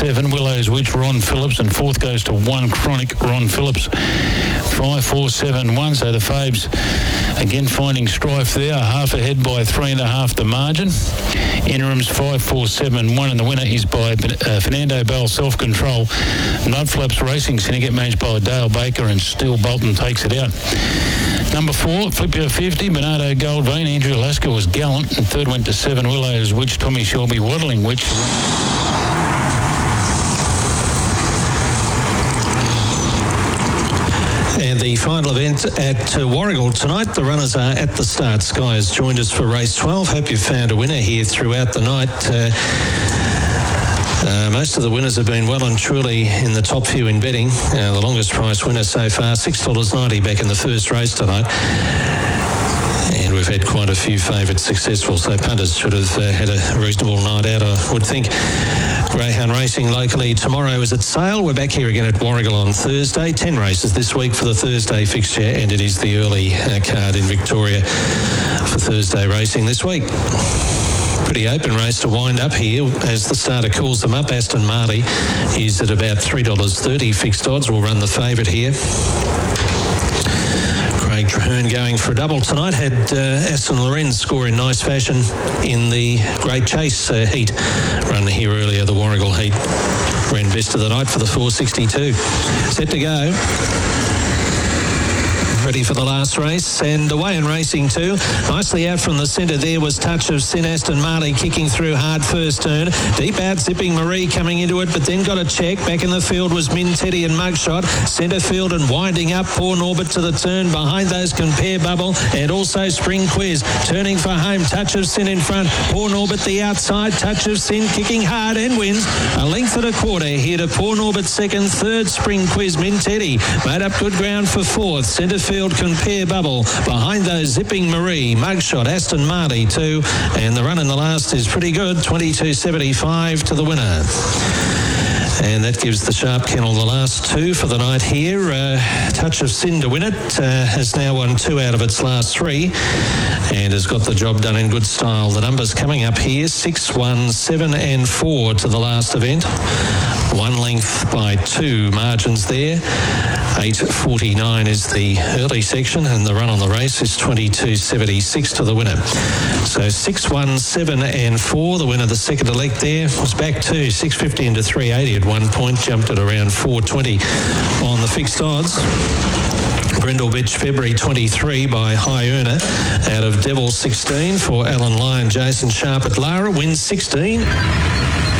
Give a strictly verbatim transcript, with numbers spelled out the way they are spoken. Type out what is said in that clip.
seven, Willow's Witch, Ron Phillips, and fourth goes to one, Chronic, Ron Phillips. five, four, seven, one, so the Fabes again finding strife there, half ahead by three and a half the margin. Interims five, four, seven, one, and the winner is by uh, Fernando Bell, Self Control. Mudflaps Racing Syndicate managed by Dale Baker, and Still Bolton takes it out. Number four, Flip Your fifty, Bernardo Goldvein, Andrew Alaska was Gallant, and third went to seven, Willow's Witch, Tommy Shelby, Waddling Witch. And the final event at uh, Warragul tonight, the runners are at the start. Sky has joined us for race twelve. Hope you've found a winner here throughout the night. Uh, Uh, most of the winners have been well and truly in the top few in betting. Uh, the longest price winner so far, six dollars ninety back in the first race tonight. And we've had quite a few favourites successful, so punters should have uh, had a reasonable night out, I would think. Greyhound racing locally tomorrow is at Sale. We're back here again at Warragul on Thursday. Ten races this week for the Thursday fixture, and it is the early uh, card in Victoria for Thursday racing this week. Pretty open race to wind up here as the starter calls them up. Aston Marty is at about three dollars thirty fixed odds. Will run the favourite here. Craig Traherne going for a double tonight. Had uh, Aston Lorenz score in nice fashion in the Great Chase uh, heat run here earlier, the Warragul heat. Ran best of the night for the four sixty-two. Set to go. Ready for the last race, and away in racing too. Nicely out from the centre there was Touch of Sin. Aston Marty kicking through hard first turn. Deep out Zipping Marie coming into it, but then got a check. Back in the field was Min Teddy and Mugshot. Centre field and winding up. Poor Norbert to the turn. Behind those Compare Bubble and also Spring Quiz. Turning for home. Touch of Sin in front. Poor Norbert the outside. Touch of Sin kicking hard and wins. A length and a quarter here to Poor Norbert second. Third Spring Quiz. Min Teddy made up good ground for fourth. Centre field Compare Bubble. Behind those Zipping Marie, Mugshot, Aston Marty two, and the run in the last is pretty good, twenty-two seventy-five to the winner. And that gives the Sharp Kennel the last two for the night here. Uh, Touch of Sin to win it. Uh, has now won two out of its last three and has got the job done in good style. The numbers coming up here, six, one, seven and four to the last event. One length by two margins there. eight forty-nine is the early section, and the run on the race is twenty-two seventy-six to the winner. So six, one, seven and four. The winner, the second elect there, was back to six fifty into three eighty at one point, jumped at around four twenty on the fixed odds. Brindle Bitch February twenty-three by High Earner out of Devil sixteen for Alan Lyon. Jason Sharp at Lara wins sixteen.